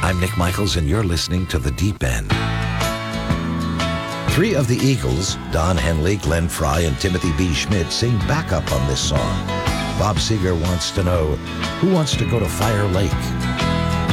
I'm Nick Michaels, and you're listening to The Deep End. Three of the Eagles, Don Henley, Glenn Frey, and Timothy B. Schmidt, sing backup on this song. Bob Seger wants to know, who wants to go to Fire Lake?